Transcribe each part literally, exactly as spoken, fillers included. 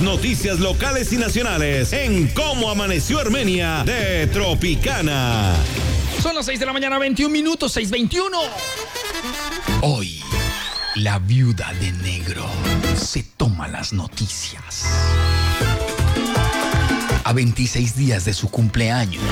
noticias locales y nacionales en Cómo Amaneció Armenia de Tropicana. Son las seis de la mañana, veintiún minutos, seis veintiuno. Hoy, la viuda de negro se toma las noticias. A veintiséis días de su cumpleaños,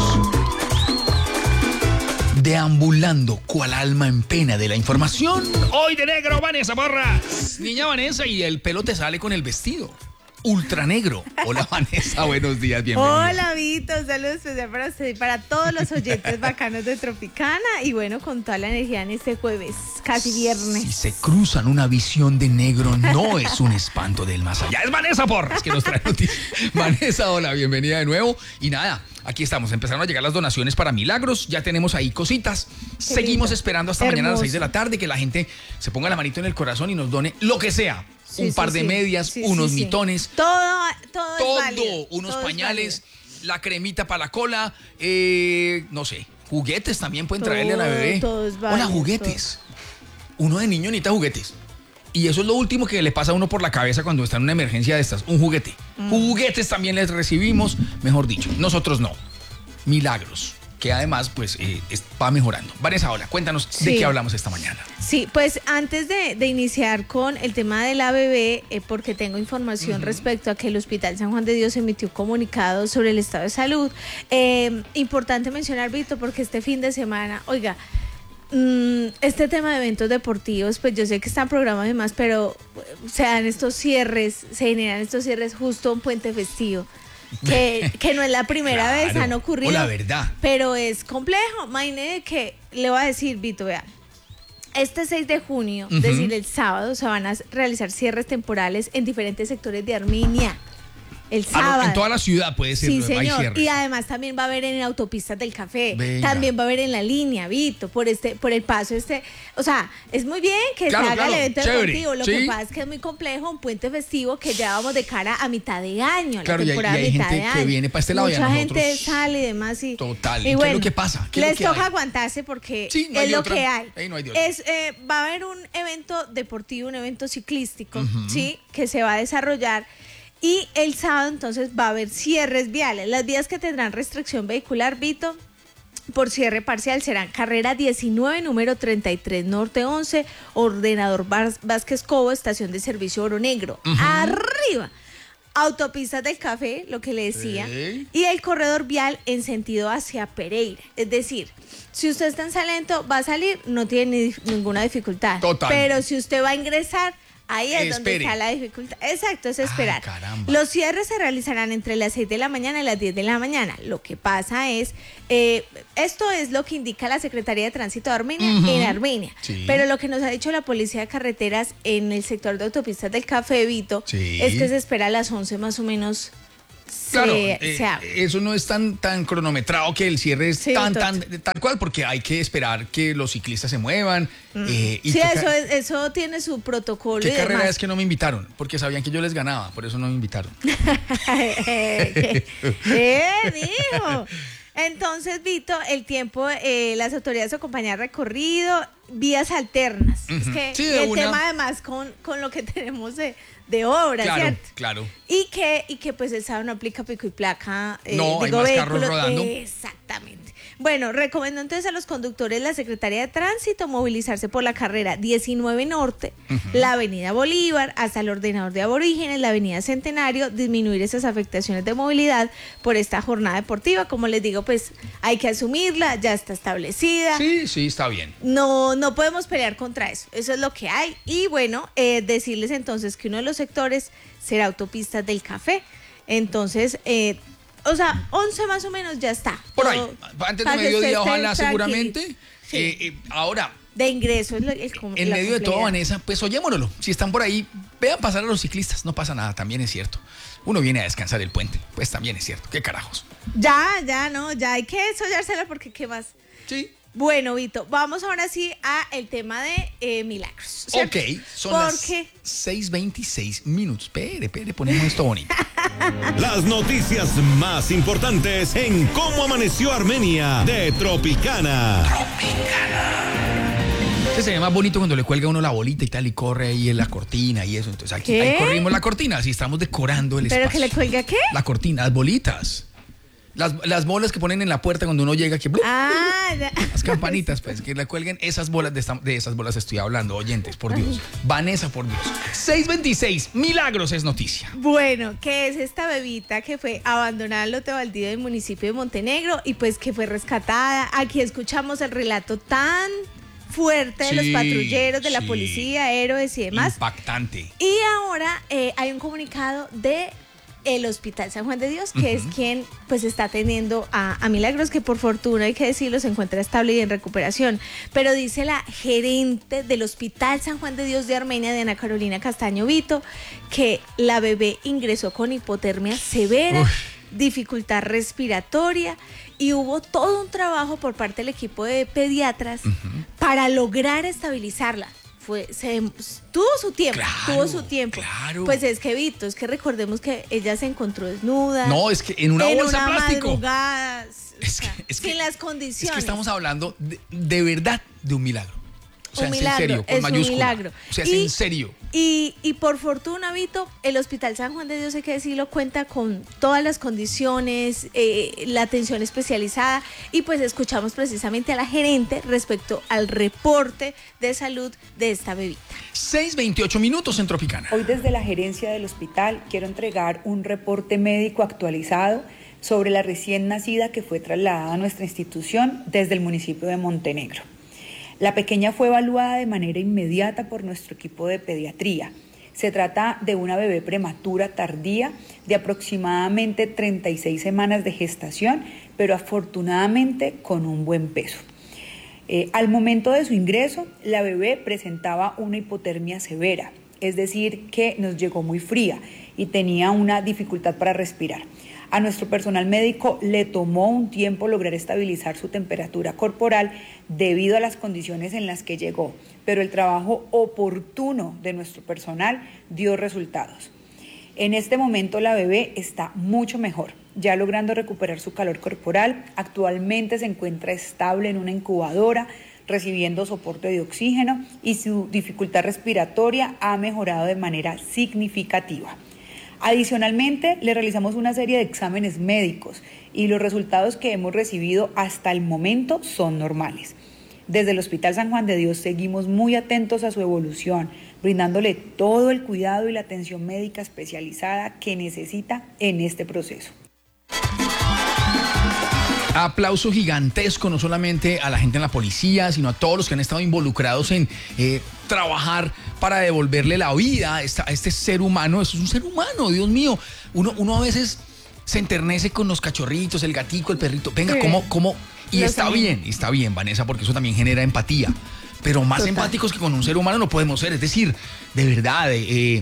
deambulando cual alma en pena de la información. Hoy de negro, Vanessa Porras. Niña Vanessa, y el pelo te sale con el vestido. Ultra negro. Hola, Vanessa, buenos días, bienvenida. Hola, Vito, saludos especial para usted y para todos los oyentes bacanos de Tropicana. Y bueno, con toda la energía en este jueves, casi viernes. Si se cruzan una visión de negro, no es un espanto del más allá. Es Vanessa Porras que nos trae noticias. Vanessa, hola, bienvenida de nuevo. Y nada, aquí estamos, empezaron a llegar las donaciones para Milagros, ya tenemos ahí cositas. Qué Seguimos lindo. esperando hasta Hermoso. mañana a las seis de la tarde que la gente se ponga la manito en el corazón y nos done lo que sea. Sí, un sí, par de sí. medias, sí, unos sí, mitones. Sí. Todo, todo, todo, es válido, unos todo pañales, la cremita para la cola, eh, no sé, juguetes también pueden todo, traerle a la bebé. Todo es válido, Hola, juguetes. Todo. Uno de niño necesita juguetes. Y eso es lo último que le pasa a uno por la cabeza cuando está en una emergencia de estas, un juguete. Mm. Juguetes también les recibimos, mejor dicho, nosotros no. Milagros, que además pues eh, va mejorando. Vanessa, hola, cuéntanos sí. de qué hablamos esta mañana. Sí, pues antes de, de iniciar con el tema de la bebé, eh, porque tengo información uh-huh. respecto a que el Hospital San Juan de Dios emitió un comunicado sobre el estado de salud. Eh, importante mencionar, Vito, porque este fin de semana, oiga, mmm, este tema de eventos deportivos, pues yo sé que están programados y demás, pero se dan estos cierres, se generan estos cierres justo en puente festivo. Que, que no es la primera claro. vez, han ocurrido. O la verdad. Pero es complejo. Imagínate que le voy a decir, Vito, vea. Este seis de junio, uh-huh. es decir, el sábado, se van a realizar cierres temporales en diferentes sectores de Armenia. El sábado. En toda la ciudad puede ser. Sí, señor. Y además también va a haber en autopistas del café. Venga. También va a haber en la línea, Vito, por este, por el paso este. O sea, es muy bien que claro, se haga claro. el evento Chévere. deportivo. Lo ¿Sí? que pasa es que es muy complejo, un puente festivo que ya vamos de cara a mitad de año. Claro, la temporada y hay, y hay mitad gente de que año. viene para este lado. Mucha y a nosotros... gente sale y demás. Y, Total. Y bueno, bueno, ¿qué es lo que pasa? ¿Qué les es lo que toca hay? aguantarse porque sí, no es lo otra. que hay. Ahí no hay es, eh, va a haber un evento deportivo, un evento ciclístico, uh-huh. ¿sí? Que se va a desarrollar. Y el sábado entonces va a haber cierres viales. Las vías que tendrán restricción vehicular, Vito, por cierre parcial serán carrera diecinueve, número treinta y tres, norte once, Ordenador Vázquez Cobo, estación de servicio Oro Negro. Uh-huh. Arriba. Autopistas del Café, lo que le decía, sí. y el corredor vial en sentido hacia Pereira. Es decir, si usted está en Salento, va a salir, no tiene ni, ninguna dificultad. Total. Pero si usted va a ingresar, ahí es Espere. donde está la dificultad. Exacto, es esperar. Ay, caramba. Los cierres se realizarán entre las seis de la mañana y las diez de la mañana. Lo que pasa es, eh, esto es lo que indica la Secretaría de Tránsito de Armenia uh-huh. en Armenia. Sí. Pero lo que nos ha dicho la Policía de Carreteras en el sector de autopistas del Café, Vito, sí. es que se espera a las once más o menos. Claro, se, eh, se abre. Eso no es tan, tan cronometrado que el cierre es sí, tan, tan, tal cual, porque hay que esperar que los ciclistas se muevan. Mm. Eh, y sí, toca, eso, es, eso tiene su protocolo. ¿Qué y carrera demás. es que no me invitaron? Porque sabían que yo les ganaba, por eso no me invitaron. ¿Qué, ¿Qué dijo? Entonces, Vito, el tiempo, eh, las autoridades acompañan recorrido, vías alternas. Uh-huh. Es que sí, el una... tema además con, con lo que tenemos de, de obra, claro, ¿cierto? Claro. Y que, y que pues el sábado no aplica pico y placa. Eh, no, digo, hay más vehículos, carros rodando. Exactamente. Bueno, recomiendo entonces a los conductores la Secretaría de Tránsito movilizarse por la carrera diecinueve Norte, uh-huh. la Avenida Bolívar, hasta el Ordenador de Aborígenes, la Avenida Centenario, disminuir esas afectaciones de movilidad por esta jornada deportiva. Como les digo, pues hay que asumirla, ya está establecida. Sí, sí, está bien. No, no podemos pelear contra eso, eso es lo que hay. Y bueno, eh, decirles entonces que uno de los sectores será autopistas del Café. Entonces, eh, o sea, once más o menos ya está. Por ahí, antes de mediodía, ojalá, seguramente. Sí. Eh, eh, ahora, de ingreso es lo, el, en medio de todo, Vanessa, pues oyémonoslo. Si están por ahí, vean pasar a los ciclistas, no pasa nada, también es cierto. Uno viene a descansar el puente, pues también es cierto. ¿Qué carajos? Ya, ya, no, ya hay que sollársela porque ¿qué más? Sí. Bueno, Vito, vamos ahora sí a el tema de eh, Milagros, ¿cierto? Ok, son porque... las seis veintiséis minutos. Pere, pere, ponemos esto bonito. Las noticias más importantes en Cómo Amaneció Armenia de Tropicana. Tropicana. Este se ve más bonito cuando le cuelga uno la bolita y tal y corre ahí en la cortina y eso. Entonces aquí ¿Qué? ahí corrimos la cortina, así estamos decorando el ¿Pero espacio. que le cuelga qué? La cortina, las bolitas. Las, las bolas que ponen en la puerta cuando uno llega, que ¡blup! Ah, ya. Las campanitas, pues, que le cuelguen esas bolas, de, esta, de esas bolas estoy hablando, oyentes, por Dios. Vanessa, por Dios. seis veintiséis, Milagros es noticia. Bueno, que es esta bebita que fue abandonada en lote baldío del municipio de Montenegro y pues que fue rescatada. Aquí escuchamos el relato tan fuerte de Sí, los patrulleros, de la sí. policía, héroes y demás. Impactante. Y ahora eh, hay un comunicado de el Hospital San Juan de Dios, que uh-huh. es quien pues está atendiendo a, a Milagros, que por fortuna, hay que decirlo, se encuentra estable y en recuperación. Pero dice la gerente del Hospital San Juan de Dios de Armenia, de Ana Carolina Castaño Vito, que la bebé ingresó con hipotermia severa, Uf. dificultad respiratoria, y hubo todo un trabajo por parte del equipo de pediatras uh-huh. para lograr estabilizarla. Fue, se, tuvo su tiempo, claro, tuvo su tiempo. Claro. Pues es que, Vito, es que recordemos que ella se encontró desnuda. No, es que en una en bolsa una plástico. Madrugada, es que, o sea, es que, sin las condiciones. Es que estamos hablando de, de verdad de un milagro. O sea, un es milagro, en serio, con es mayúscula. Un milagro. O sea, es y, en serio. Y, y por fortuna, Vito, el Hospital San Juan de Dios, hay que decirlo, cuenta con todas las condiciones, eh, la atención especializada, y pues escuchamos precisamente a la gerente respecto al reporte de salud de esta bebita. seis veintiocho minutos en Tropicana. Hoy desde la gerencia del hospital quiero entregar un reporte médico actualizado sobre la recién nacida que fue trasladada a nuestra institución desde el municipio de Montenegro. La pequeña fue evaluada de manera inmediata por nuestro equipo de pediatría. Se trata de una bebé prematura tardía de aproximadamente treinta y seis semanas de gestación, pero afortunadamente con un buen peso. Eh, al momento de su ingreso, la bebé presentaba una hipotermia severa, es decir, que nos llegó muy fría y tenía una dificultad para respirar. A nuestro personal médico le tomó un tiempo lograr estabilizar su temperatura corporal debido a las condiciones en las que llegó, pero el trabajo oportuno de nuestro personal dio resultados. En este momento la bebé está mucho mejor, ya logrando recuperar su calor corporal. Actualmente se encuentra estable en una incubadora, recibiendo soporte de oxígeno, y su dificultad respiratoria ha mejorado de manera significativa. Adicionalmente, le realizamos una serie de exámenes médicos y los resultados que hemos recibido hasta el momento son normales. Desde el Hospital San Juan de Dios seguimos muy atentos a su evolución, brindándole todo el cuidado y la atención médica especializada que necesita en este proceso. Aplauso gigantesco no solamente a la gente en la policía, sino a todos los que han estado involucrados en eh, trabajar para devolverle la vida a, esta, a este ser humano. Eso es un ser humano, Dios mío. Uno, uno a veces se enternece con los cachorritos, el gatico, el perrito. Venga, sí. ¿cómo, cómo? Y está saben. bien, está bien, Vanessa, porque eso también genera empatía. Pero más Total. empáticos que con un ser humano no podemos ser. Es decir, de verdad, eh,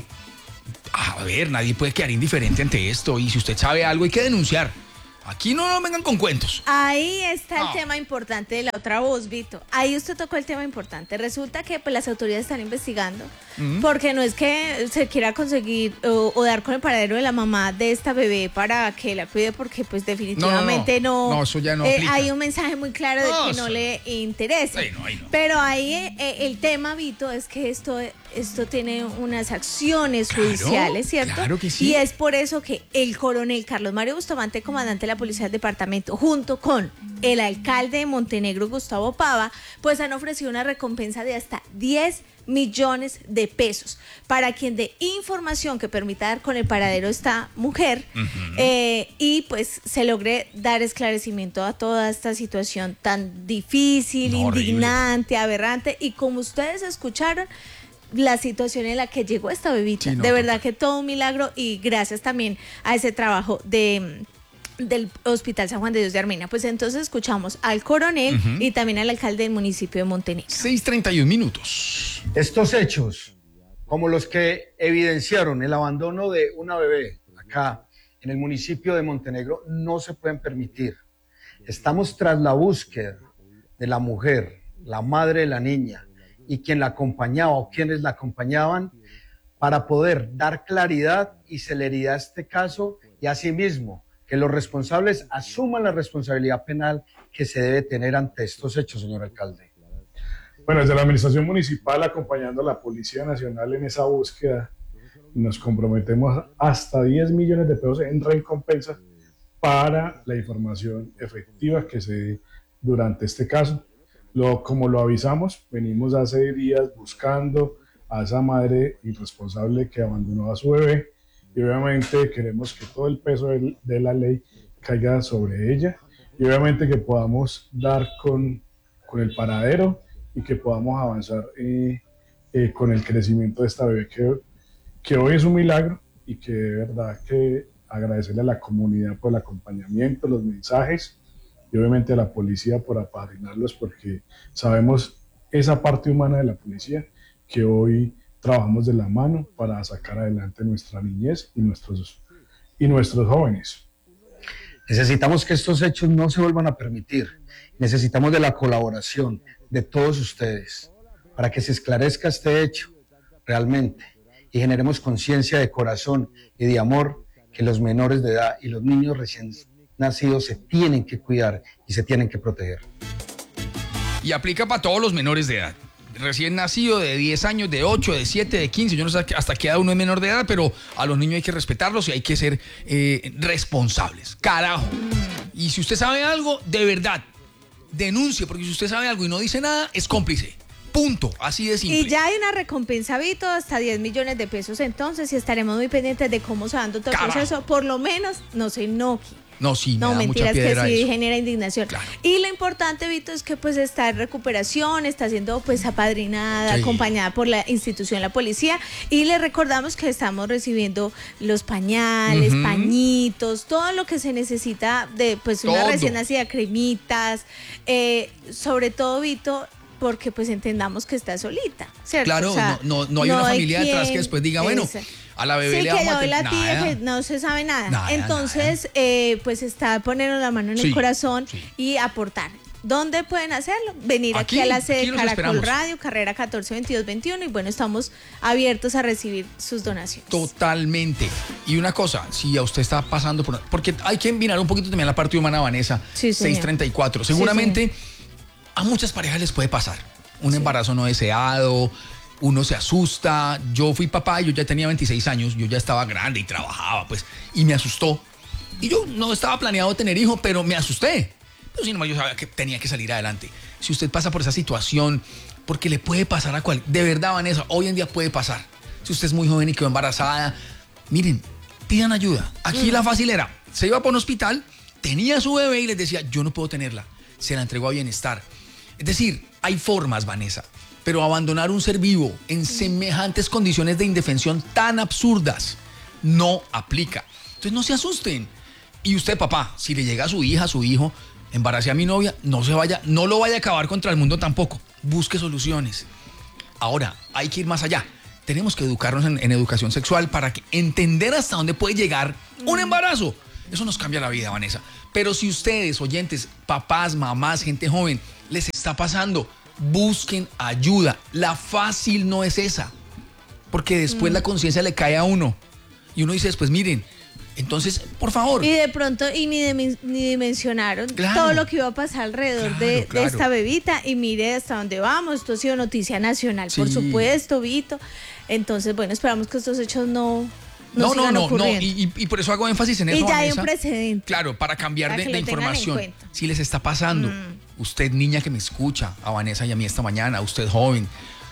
a ver, nadie puede quedar indiferente ante esto. Y si usted sabe algo, hay que denunciar. Aquí no nos vengan con cuentos. Ahí está el no. tema importante de la otra voz, Vito. Ahí usted tocó el tema importante. Resulta que pues, las autoridades están investigando, mm-hmm. porque no es que se quiera conseguir o, o dar con el paradero de la mamá de esta bebé para que la cuide, porque pues definitivamente no. No, no, no. no eso ya no eh, aplica. Hay un mensaje muy claro de no, que no le interesa. Ahí no, ahí no. Pero ahí eh, el tema, Vito, es que esto, esto tiene unas acciones claro, judiciales, ¿cierto? Claro que sí. Y es por eso que el coronel Carlos Mario Bustamante, comandante de la Policía del Departamento, junto con el alcalde de Montenegro, Gustavo Pava, pues han ofrecido una recompensa de hasta diez millones de pesos para quien dé información que permita dar con el paradero de esta mujer uh-huh. eh, y pues se logre dar esclarecimiento a toda esta situación tan difícil, no, indignante, horrible. aberrante, y como ustedes escucharon, la situación en la que llegó esta bebita. Sí, no, de verdad que todo un milagro, y gracias también a ese trabajo de del Hospital San Juan de Dios de Armenia. Pues entonces escuchamos al coronel uh-huh. y también al alcalde del municipio de Montenegro. seis treinta y uno minutos. Estos hechos, como los que evidenciaron el abandono de una bebé acá en el municipio de Montenegro, no se pueden permitir. Estamos tras la búsqueda de la mujer, la madre de la niña, y quien la acompañaba o quienes la acompañaban, para poder dar claridad y celeridad a este caso, y asimismo que los responsables asuman la responsabilidad penal que se debe tener ante estos hechos, señor alcalde. Bueno, desde la Administración Municipal, acompañando a la Policía Nacional en esa búsqueda, nos comprometemos hasta diez millones de pesos en recompensa para la información efectiva que se dé durante este caso. Lo, como lo avisamos, venimos hace días buscando a esa madre irresponsable que abandonó a su bebé y obviamente queremos que todo el peso de, de la ley caiga sobre ella y obviamente que podamos dar con, con el paradero y que podamos avanzar eh, eh, con el crecimiento de esta bebé que, que hoy es un milagro y que de verdad que agradecerle a la comunidad por el acompañamiento, los mensajes y obviamente a la policía por apadrinarlos porque sabemos esa parte humana de la policía que hoy trabajamos de la mano para sacar adelante nuestra niñez y nuestros, y nuestros jóvenes. Necesitamos que estos hechos no se vuelvan a permitir. Necesitamos de la colaboración de todos ustedes para que se esclarezca este hecho realmente y generemos conciencia de corazón y de amor que los menores de edad y los niños recién nacidos se tienen que cuidar y se tienen que proteger. Y aplica para todos los menores de edad. Recién nacido, de diez años, de ocho, de siete, de quince, yo no sé hasta qué edad uno es menor de edad, pero a los niños hay que respetarlos y hay que ser eh, responsables. Carajo. Y si usted sabe algo, de verdad, denuncie, porque si usted sabe algo y no dice nada, es cómplice. Punto. Así de simple. Y ya hay una recompensa, Vito, hasta diez millones de pesos entonces, y estaremos muy pendientes de cómo se va dando todo el proceso. Por lo menos no se enoje. No, sí, no, me da mentiras, mucha piedra que sí eso. genera indignación. Claro. Y lo importante, Vito, es que pues está en recuperación, está siendo pues apadrinada, Sí. acompañada por la institución, la policía, y le recordamos que estamos recibiendo los pañales, Ujú. pañitos, todo lo que se necesita de pues una Todo. recién nacida, cremitas, eh, sobre todo, Vito, porque pues entendamos que está solita, ¿cierto? Claro, O sea, no, no, no hay una familia quien- detrás que después diga, bueno, Esa. a la bebé Sí, le que vamos a yo la tener- tía nada. que no se sabe nada. Nada, Entonces, eh, pues está poniendo la mano en Sí, el corazón sí. y aportar. ¿Dónde pueden hacerlo? Venir aquí, Aquí, a la aquí sede los Caracol esperamos. Radio, carrera catorce veintidós veintiuno, y bueno, estamos abiertos a recibir sus donaciones. Totalmente. Y una cosa, si a usted está pasando por... Porque hay que mirar un poquito también la parte humana, Vanessa. Sí, señor. seis treinta y cuatro. Seguramente a muchas parejas les puede pasar. Un embarazo no deseado, uno se asusta. Yo fui papá y yo ya tenía veintiséis años, yo ya estaba grande y trabajaba, pues, y me asustó. Y yo no estaba planeado tener hijo, pero me asusté. Pero sin embargo, yo sabía que tenía que salir adelante. Si usted pasa por esa situación, porque le puede pasar a cual, de verdad, Vanessa, hoy en día puede pasar. Si usted es muy joven y quedó embarazada, miren, pidan ayuda. Aquí la fácil era, se iba por un hospital, tenía su bebé y les decía, yo no puedo tenerla. Se la entregó a Bienestar. Es decir, hay formas, Vanessa, pero abandonar un ser vivo en semejantes condiciones de indefensión tan absurdas no aplica. Entonces no se asusten. Y usted, papá, si le llega a su hija, a su hijo, embaracé a mi novia, no se vaya, no lo vaya a acabar contra el mundo tampoco. Busque soluciones. Ahora, hay que ir más allá. Tenemos que educarnos en, en educación sexual para que entender hasta dónde puede llegar un embarazo. Eso nos cambia la vida, Vanessa. Pero si ustedes, oyentes, papás, mamás, gente joven, les está pasando, busquen ayuda. La fácil no es esa. Porque después mm. la conciencia le cae a uno. Y uno dice después, miren, entonces, por favor. Y de pronto, y ni, de, ni dimensionaron Claro. todo lo que iba a pasar alrededor Claro, de, claro. de esta bebita. Y mire hasta dónde vamos. Esto ha sido noticia nacional, por Sí. supuesto, Vito. Entonces, bueno, esperamos que estos hechos no, no, No, no, sigan no, no. ocurriendo. Y, y- y por eso hago énfasis en eso, Y ya hay Vanessa. un precedente. Claro, para cambiar Para de, que de lo tengan en información. cuenta. Si les está pasando, Mm. usted niña que me escucha, a Vanessa y a mí esta mañana, usted joven,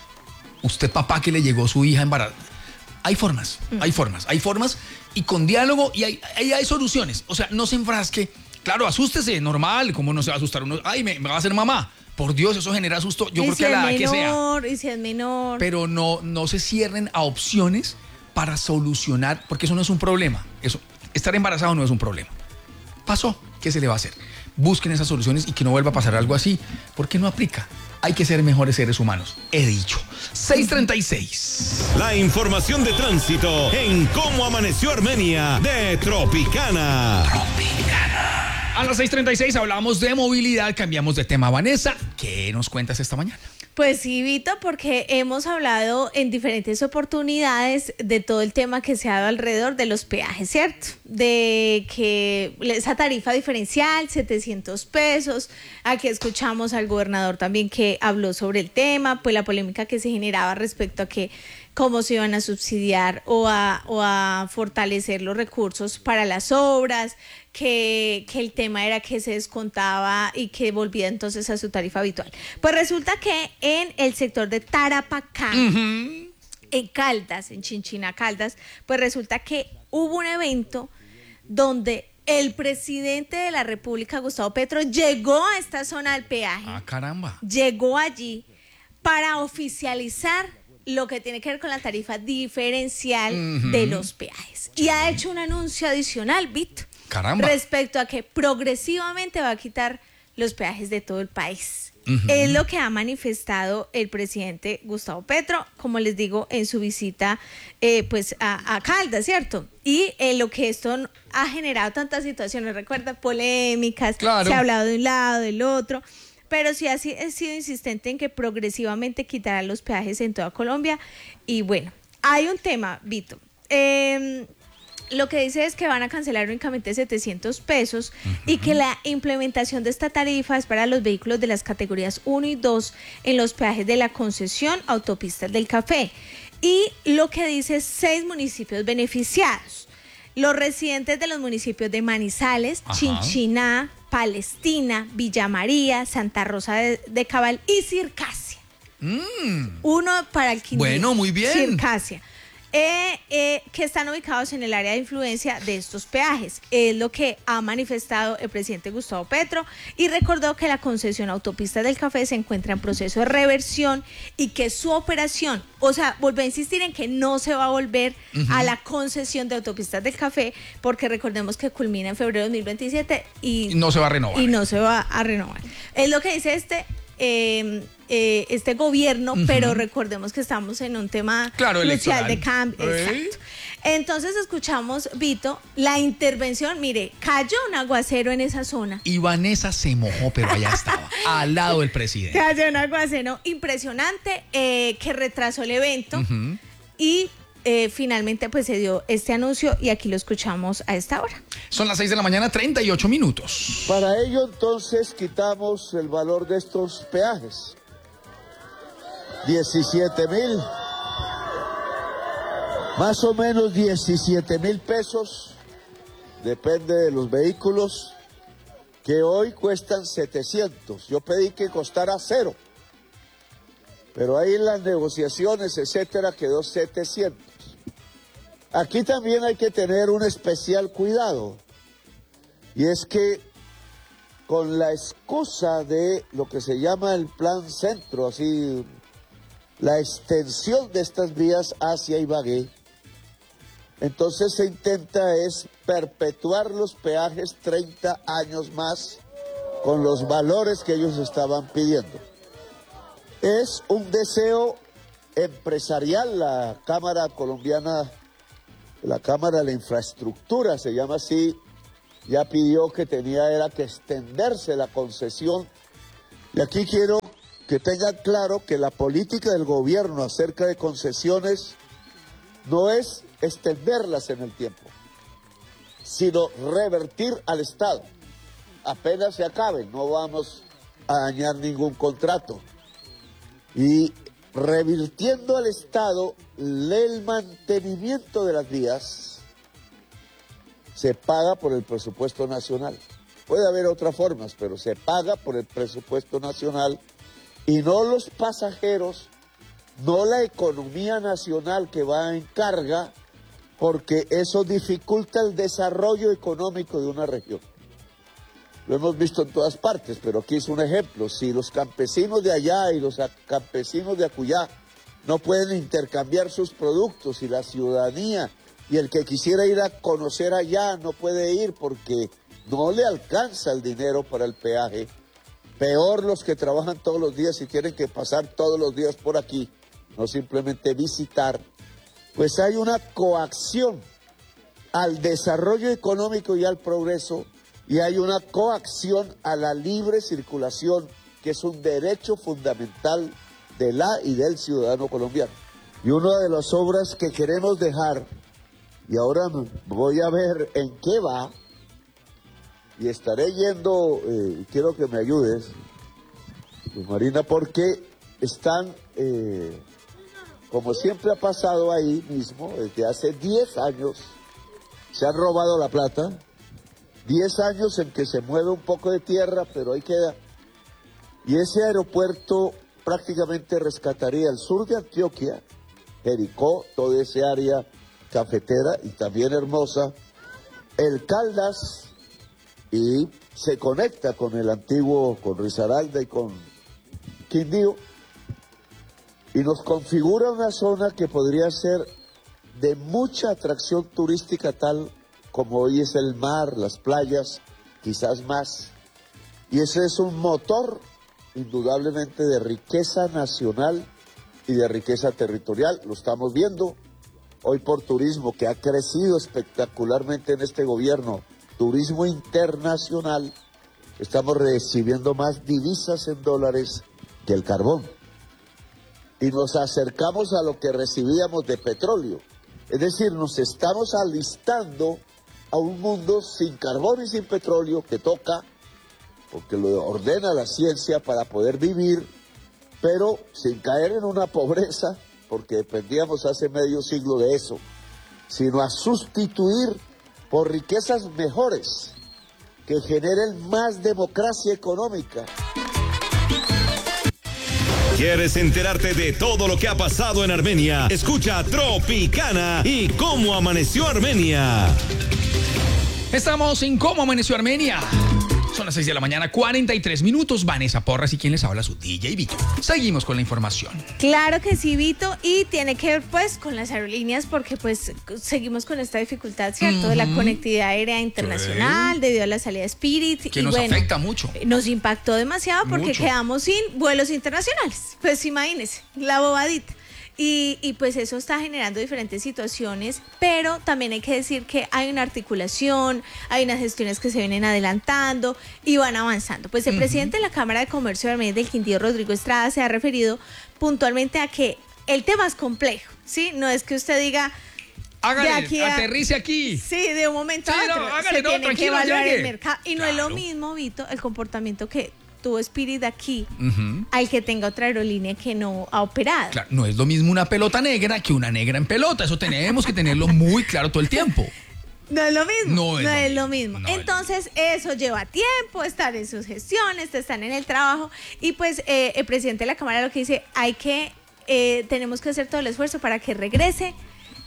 usted papá que le llegó su hija embarazada, hay formas, Mm. hay formas, hay formas y con diálogo y hay, hay, hay soluciones. O sea, no se enfrasque, claro, asústese, normal, ¿cómo no se va a asustar uno? Ay, me, me va a hacer mamá. Por Dios, eso genera susto, yo y creo si que a es la edad que sea. menor, y si es menor. Pero no, no se cierren a opciones para solucionar, porque eso no es un problema. Eso, estar embarazado no es un problema. Pasó, ¿qué se le va a hacer? Busquen esas soluciones y que no vuelva a pasar algo así, porque no aplica. Hay que ser mejores seres humanos, he dicho. seis treinta y seis. La información de tránsito en Cómo Amaneció Armenia de Tropicana. A las seis treinta y seis hablamos de movilidad, cambiamos de tema. Vanessa, ¿qué nos cuentas esta mañana? Pues sí, Vito, porque hemos hablado en diferentes oportunidades de todo el tema que se ha dado alrededor de los peajes, ¿cierto? De que esa tarifa diferencial, setecientos pesos, aquí escuchamos al gobernador también que habló sobre el tema, pues la polémica que se generaba respecto a que cómo se iban a subsidiar o a, o a fortalecer los recursos para las obras, que, que el tema era que se descontaba y que volvía entonces a su tarifa habitual. Pues resulta que en el sector de Tarapacá, uh-huh. en Caldas, en Chinchina Caldas, pues resulta que hubo un evento donde el presidente de la República, Gustavo Petro, llegó a esta zona del peaje. Ah, caramba. Llegó allí para oficializar lo que tiene que ver con la tarifa diferencial uh-huh. de los peajes. Y ha hecho un anuncio adicional, Vito, Caramba. respecto a que progresivamente va a quitar los peajes de todo el país. Uh-huh. Es lo que ha manifestado el presidente Gustavo Petro, como les digo, en su visita eh, pues a, a Caldas, ¿cierto? Y eh, lo que esto ha generado tantas situaciones, recuerda, polémicas, claro. Se ha hablado de un lado, del otro, pero sí ha sido insistente en que progresivamente quitará los peajes en toda Colombia. Y bueno, hay un tema, Vito. Eh, lo que dice es que van a cancelar únicamente setecientos pesos uh-huh. y que la implementación de esta tarifa es para los vehículos de las categorías uno y dos en los peajes de la concesión Autopistas del Café. Y lo que dice es seis municipios beneficiados. Los residentes de los municipios de Manizales, Ajá. Chinchiná, Palestina, Villa María, Santa Rosa de, de Cabal y Circasia. Mm. Uno para el Quindío. Bueno, muy bien. Circasia. Eh, eh, que están ubicados en el área de influencia de estos peajes. Es lo que ha manifestado el presidente Gustavo Petro y recordó que la concesión Autopistas del Café se encuentra en proceso de reversión y que su operación, o sea, volvió a insistir en que no se va a volver uh-huh. a la concesión de Autopistas del Café, porque recordemos que culmina en febrero de dos mil veintisiete y, y no se va a renovar. Y no se va a renovar. Es lo que dice este... Eh, eh, este gobierno, uh-huh. pero recordemos que estamos en un tema claro, crucial de cambio. Exacto. Entonces escuchamos, Vito, la intervención, mire, cayó un aguacero en esa zona. Y Vanessa se mojó, pero allá estaba, al lado del presidente. Cayó un aguacero impresionante eh, que retrasó el evento uh-huh. y eh, finalmente pues se dio este anuncio y aquí lo escuchamos a esta hora. Son las seis de la mañana, treinta y ocho minutos. Para ello entonces quitamos el valor de estos peajes. diecisiete mil, más o menos diecisiete mil pesos, depende de los vehículos, que hoy cuestan setecientos. Yo pedí que costara cero, pero ahí en las negociaciones, etcétera, quedó setecientos. Aquí también hay que tener un especial cuidado, y es que con la excusa de lo que se llama el Plan Centro, así... la extensión de estas vías hacia Ibagué, entonces se intenta es perpetuar los peajes treinta años más con los valores que ellos estaban pidiendo. Es un deseo empresarial. La Cámara Colombiana, la Cámara de la Infraestructura, se llama así, ya pidió que tenía era que extenderse la concesión. Y aquí quiero que tengan claro que la política del gobierno acerca de concesiones no es extenderlas en el tiempo, sino revertir al Estado. Apenas se acaben, no vamos a dañar ningún contrato. Y revirtiendo al Estado el mantenimiento de las vías, se paga por el presupuesto nacional. Puede haber otras formas, pero se paga por el presupuesto nacional. Y no los pasajeros, no la economía nacional que va en carga, porque eso dificulta el desarrollo económico de una región. Lo hemos visto en todas partes, pero aquí es un ejemplo. Si los campesinos de allá y los campesinos de acullá no pueden intercambiar sus productos y la ciudadanía y el que quisiera ir a conocer allá no puede ir porque no le alcanza el dinero para el peaje, peor los que trabajan todos los días y tienen que pasar todos los días por aquí, no simplemente visitar, pues hay una coacción al desarrollo económico y al progreso, y hay una coacción a la libre circulación, que es un derecho fundamental de la y del ciudadano colombiano. Y una de las obras que queremos dejar, y ahora voy a ver en qué va, y estaré yendo, eh, quiero que me ayudes, pues Marina, porque están, eh, como siempre ha pasado ahí mismo, desde hace diez años, se han robado la plata, diez años en que se mueve un poco de tierra, pero ahí queda. Y ese aeropuerto prácticamente rescataría el sur de Antioquia, Jericó, toda ese área cafetera y también hermosa, el Caldas, y se conecta con el antiguo, con Risaralda y con Quindío, y nos configura una zona que podría ser de mucha atracción turística, tal como hoy es el mar, las playas, quizás más. Y ese es un motor indudablemente de riqueza nacional y de riqueza territorial. Lo estamos viendo hoy por turismo, que ha crecido espectacularmente en este gobierno. Turismo internacional, estamos recibiendo más divisas en dólares que el carbón. Y nos acercamos a lo que recibíamos de petróleo. Es decir, nos estamos alistando a un mundo sin carbón y sin petróleo que toca, porque lo ordena la ciencia para poder vivir, pero sin caer en una pobreza, porque dependíamos hace medio siglo de eso, sino a sustituir por riquezas mejores que generen más democracia económica. ¿Quieres enterarte de todo lo que ha pasado en Armenia? Escucha Tropicana y Cómo Amaneció Armenia. Estamos en Cómo Amaneció Armenia. Son las seis de la mañana, cuarenta y tres minutos. Vanessa Porras y quien les habla, su D J Vito. Seguimos con la información. Claro que sí, Vito, y tiene que ver pues con las aerolíneas, porque pues seguimos con esta dificultad, ¿cierto? Uh-huh. De la conectividad aérea internacional, sí, debido a la salida de Spirit. Que y nos bueno, afecta mucho. Nos impactó demasiado porque mucho. Quedamos sin vuelos internacionales. Pues imagínense, la bobadita. Y, y pues eso está generando diferentes situaciones, pero también hay que decir que hay una articulación, hay unas gestiones que se vienen adelantando y van avanzando. Pues el uh-huh. presidente de la Cámara de Comercio de Armenia del Quindío, Rodrigo Estrada, se ha referido puntualmente a que el tema es complejo, ¿sí? No es que usted diga... Hágale, de aquí a, aterrice aquí. Sí, de un momento sí, a otro. No, hágale, se no, tiene que evaluar llegue. El mercado. Y claro. no es lo mismo, Vito, el comportamiento que tuvo Spirit aquí, uh-huh. al que tenga otra aerolínea que no ha operado. Claro, no es lo mismo una pelota negra que una negra en pelota. Eso tenemos que tenerlo muy claro todo el tiempo. No es lo mismo. No es, no lo, es mismo. lo mismo. No Entonces, es lo mismo. Eso lleva tiempo, estar en sus gestiones, están en el trabajo. Y pues eh, el presidente de la Cámara lo que dice, hay que, eh, tenemos que hacer todo el esfuerzo para que regrese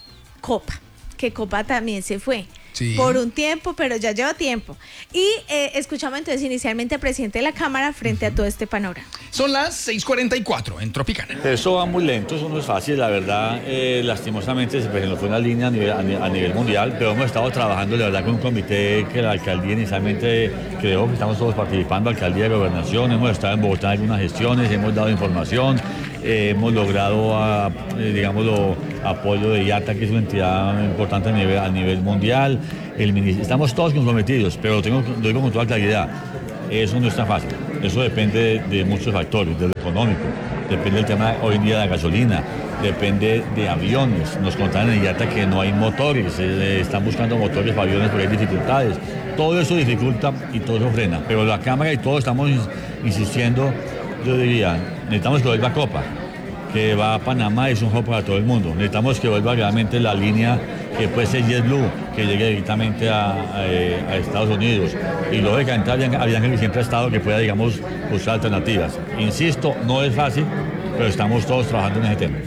Copa, que Copa también se fue. Sí. Por un tiempo, pero ya lleva tiempo. Y eh, escuchamos entonces inicialmente al presidente de la Cámara frente uh-huh. a todo este panorama. Son las seis cuarenta y cuatro en Tropicana. Eso va muy lento, eso no es fácil, la verdad. Eh, lastimosamente se nos fue una línea a nivel, a nivel mundial, pero hemos estado trabajando, la verdad, con un comité que la alcaldía inicialmente creó, que estamos todos participando, alcaldía de gobernación, hemos estado en Bogotá en algunas gestiones, hemos dado información, eh, hemos logrado, a, eh, digámoslo, apoyo de I A T A, que es una entidad importante a nivel, a nivel mundial. El, estamos todos comprometidos, pero lo, tengo, lo digo con toda claridad, eso no es tan fácil, eso depende de, de muchos factores, de lo económico, depende del tema hoy en día de la gasolina, depende de aviones, nos contaron en I A T A que no hay motores, eh, están buscando motores para aviones porque hay dificultades, todo eso dificulta y todo eso frena, pero la Cámara y todos estamos insistiendo, yo diría, necesitamos que vuelva Copa, que va a Panamá, es un juego para todo el mundo, necesitamos que vuelva realmente la línea que puede ser JetBlue, que llegue directamente a, a, a Estados Unidos. Y lógicamente Avianca, que siempre ha estado, que pueda, digamos, buscar alternativas. Insisto, no es fácil, pero estamos todos trabajando en ese tema.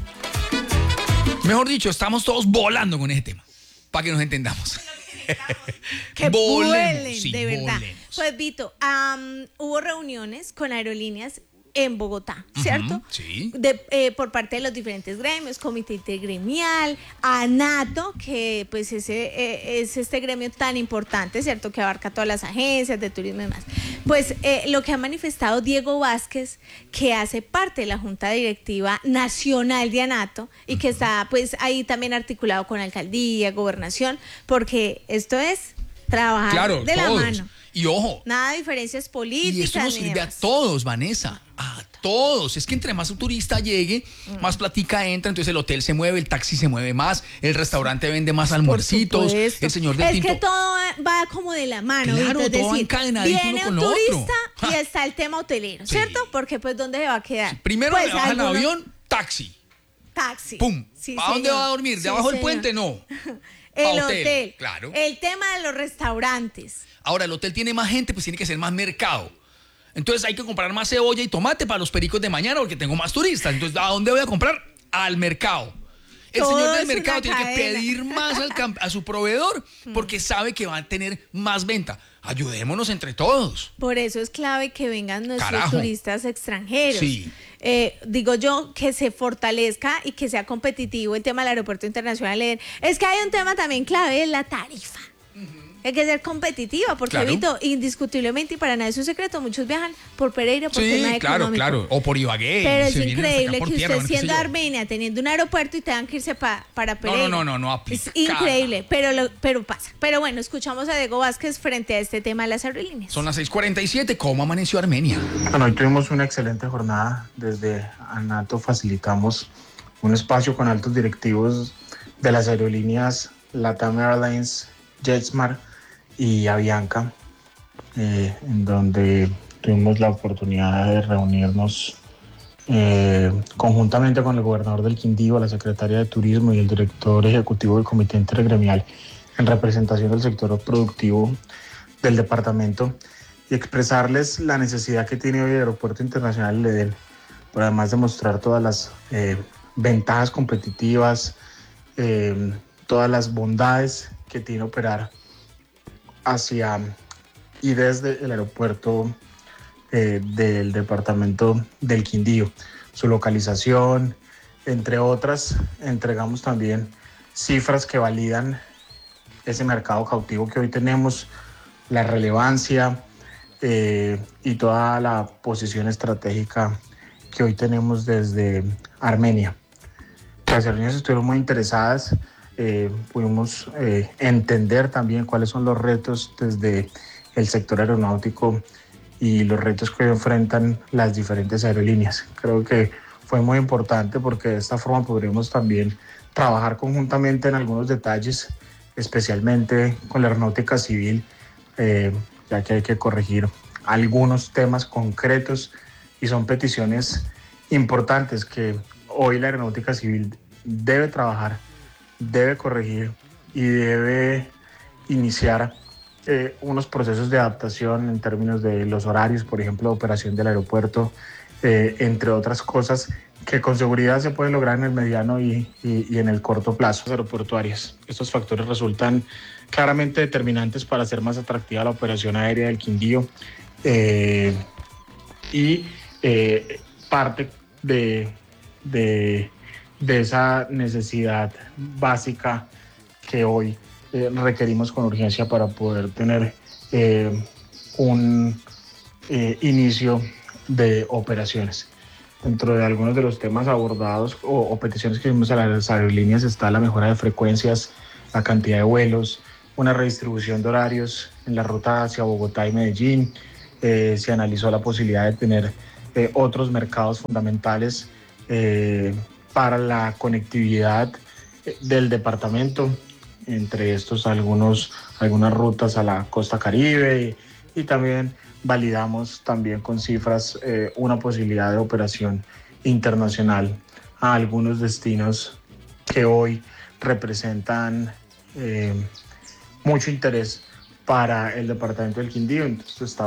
Mejor dicho, estamos todos volando con ese tema, para que nos entendamos. Que vuelen, sí, de verdad. volemos. Pues, Vito, um, hubo reuniones con aerolíneas en Bogotá, ¿cierto? Uh-huh, sí. De, eh, por parte de los diferentes gremios, Comité Intergremial, ANATO, que pues ese, eh, es este gremio tan importante, ¿cierto? Que abarca todas las agencias de turismo y demás. Pues eh, lo que ha manifestado Diego Vázquez, que hace parte de la Junta Directiva Nacional de ANATO y que está pues ahí también articulado con alcaldía, gobernación, porque esto es trabajar claro, de todos. la mano. Y ojo. Nada de diferencias políticas. Y esto nos ni sirve a demás. todos, Vanessa. A todos. Es que entre más un turista llegue, mm. más platica entra. Entonces el hotel se mueve, el taxi se mueve más, el restaurante vende más almuercitos. El señor del es tinto. Es que todo va como de la mano. Claro, es todo decir, va encadenadito viene uno con un lo turista otro. y está el tema hotelero, Sí. ¿cierto? Porque pues ¿dónde se va a quedar? Sí, primero pues, le bajan el algunos... avión, taxi. Taxi. ¡Pum! Sí, ¿A dónde señor. va a dormir? ¿De Sí, abajo del señor. puente? No. El hotel. hotel. Claro. El tema de los restaurantes. Ahora, el hotel tiene más gente, pues tiene que ser más mercado. Entonces hay que comprar más cebolla y tomate para los pericos de mañana porque tengo más turistas. Entonces, ¿a dónde voy a comprar? Al mercado. El Todo señor del es mercado una tiene que cadena. pedir más al camp- a su proveedor porque sabe que va a tener más venta. Ayudémonos entre todos. Por eso es clave que vengan nuestros Carajo. turistas extranjeros. Sí. Eh, digo yo que se fortalezca y que sea competitivo el tema del aeropuerto internacional. Es que hay un tema también clave, es la tarifa. Hay que ser competitiva, porque Claro. Vito, indiscutiblemente, y para nadie es un secreto, muchos viajan por Pereira, por tema Sí, claro, económico. claro. O por Ibagué. Pero es se vienen hasta acá increíble por que tierra, usted bueno, qué sé siendo yo. Armenia, teniendo un aeropuerto y tengan que irse pa- para No, Pereira. no, no, no, no aplica. Es increíble, pero, lo, pero pasa. Pero bueno, escuchamos a Diego Vázquez frente a este tema de las aerolíneas. Son las seis cuarenta y siete. ¿Cómo amaneció Armenia? Bueno, hoy tuvimos una excelente jornada. Desde ANATO facilitamos un espacio con altos directivos de las aerolíneas LATAM Airlines, JetSmart y Avianca, eh, en donde tuvimos la oportunidad de reunirnos eh, conjuntamente con el gobernador del Quindío, la secretaria de Turismo y el director ejecutivo del Comité Intergremial en representación del sector productivo del departamento y expresarles la necesidad que tiene hoy el Aeropuerto Internacional del Edén, por además de mostrar todas las eh, ventajas competitivas, eh, todas las bondades que tiene operar hacia y desde el aeropuerto eh, del departamento del Quindío, su localización, entre otras. Entregamos también cifras que validan ese mercado cautivo que hoy tenemos, la relevancia eh, y toda la posición estratégica que hoy tenemos desde Armenia. Las aerolíneas estuvieron muy interesadas. Eh, pudimos eh, entender también cuáles son los retos desde el sector aeronáutico y los retos que enfrentan las diferentes aerolíneas. Creo que fue muy importante porque de esta forma podremos también trabajar conjuntamente en algunos detalles, especialmente con la aeronáutica civil, eh, ya que hay que corregir algunos temas concretos y son peticiones importantes que hoy la aeronáutica civil debe trabajar, debe corregir y debe iniciar eh, unos procesos de adaptación en términos de los horarios, por ejemplo, de operación del aeropuerto, eh, entre otras cosas que con seguridad se pueden lograr en el mediano y, y, y en el corto plazo aeroportuarias. Estos factores resultan claramente determinantes para hacer más atractiva la operación aérea del Quindío eh, y eh, parte de, de de esa necesidad básica que hoy eh, requerimos con urgencia para poder tener eh, un eh, inicio de operaciones. Dentro de algunos de los temas abordados o, o peticiones que hicimos a las aerolíneas está la mejora de frecuencias, la cantidad de vuelos, una redistribución de horarios en la ruta hacia Bogotá y Medellín. Eh, se analizó la posibilidad de tener eh, otros mercados fundamentales eh, para la conectividad del departamento, entre estos algunos, algunas rutas a la costa Caribe y, y también validamos también con cifras eh, una posibilidad de operación internacional a algunos destinos que hoy representan eh, mucho interés para el departamento del Quindío. Entonces está